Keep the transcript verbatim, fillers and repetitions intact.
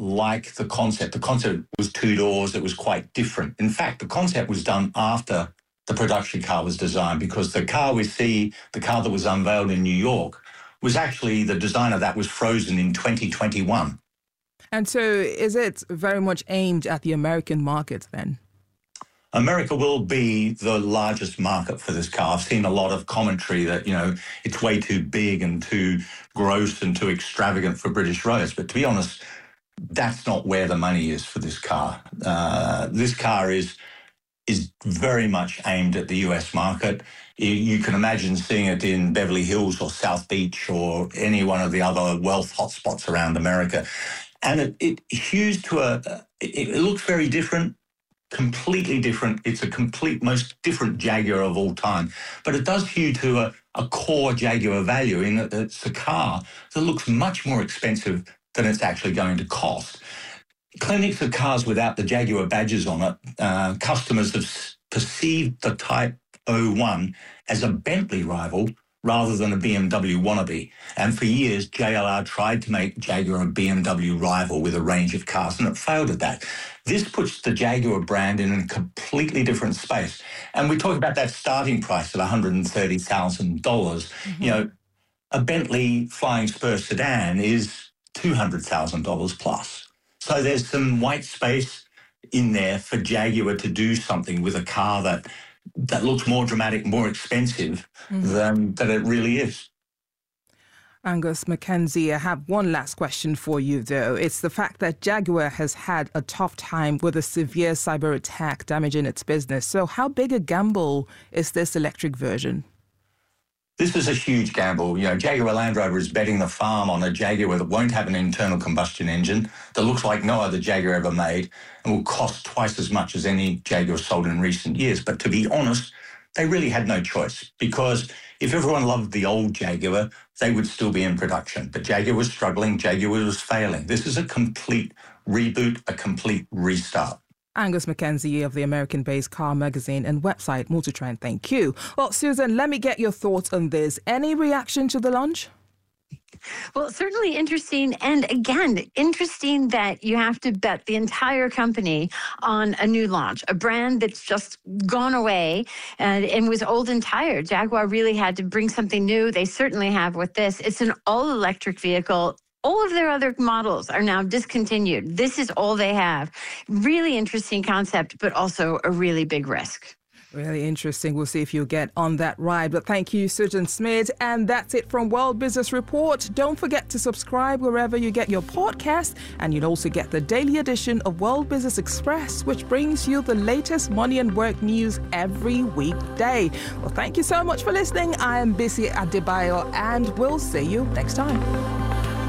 like the concept. The concept was two doors. It was quite different. In fact, the concept was done after the production car was designed, because the car we see, the car that was unveiled in New York, was actually, the design of that was frozen in twenty twenty-one. And so is it very much aimed at the American market then? America will be the largest market for this car. I've seen a lot of commentary that, you know, it's way too big and too gross and too extravagant for British roads. But to be honest, that's not where the money is for this car. Uh, this car is is very much aimed at the U S market. You, you can imagine seeing it in Beverly Hills or South Beach or any one of the other wealth hotspots around America. And it, it hews to a, it, it looks very different. Completely different. It's a complete, most different Jaguar of all time. But it does hew to a, a core Jaguar value in that it's a car that looks much more expensive than it's actually going to cost. Clinics of cars without the Jaguar badges on it, uh, customers have perceived the Type oh one as a Bentley rival rather than a B M W wannabe. And for years, J L R tried to make Jaguar a B M W rival with a range of cars, and it failed at that. This puts the Jaguar brand in a completely different space. And we talk about that starting price of one hundred thirty thousand dollars. Mm-hmm. You know, a Bentley Flying Spur sedan is two hundred thousand dollars plus. So there's some white space in there for Jaguar to do something with a car that that looks more dramatic, more expensive mm-hmm. than that it really is. Angus McKenzie, I have one last question for you, though. It's the fact that Jaguar has had a tough time with a severe cyber attack damaging its business. So how big a gamble is this electric version? This is a huge gamble. You know, Jaguar Land Rover is betting the farm on a Jaguar that won't have an internal combustion engine, that looks like no other Jaguar ever made, and will cost twice as much as any Jaguar sold in recent years. But to be honest, they really had no choice, because if everyone loved the old Jaguar, they would still be in production. But Jaguar was struggling, Jaguar was failing. This is a complete reboot, a complete restart. Angus McKenzie of the American-based car magazine and website MotorTrend, thank you. Well, Susan, let me get your thoughts on this. Any reaction to the launch? Well, certainly interesting. And again, interesting that you have to bet the entire company on a new launch, a brand that's just gone away and, and was old and tired. Jaguar really had to bring something new. They certainly have with this. It's an all-electric vehicle. All of their other models are now discontinued. This is all they have. Really interesting concept, but also a really big risk. Really interesting. We'll see if you get on that ride. But thank you, Susan Smith. And that's it from World Business Report. Don't forget to subscribe wherever you get your podcast. And you'll also get the daily edition of World Business Express, which brings you the latest money and work news every weekday. Well, thank you so much for listening. I am Bisi Adebayo, and we'll see you next time.